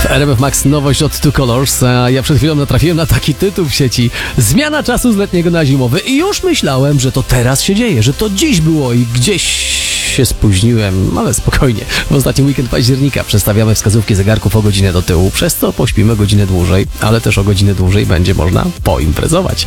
RMF Max, nowość od Two Colors. A ja przed chwilą natrafiłem na taki tytuł w sieci. Zmiana czasu z letniego na zimowy. I już myślałem, że to teraz się dzieje, że to dziś było i gdzieś się spóźniłem, ale spokojnie. W ostatni weekend października przestawiamy wskazówki zegarków o godzinę do tyłu, przez co pośpimy godzinę dłużej, ale też o godzinę dłużej będzie można poimprezować.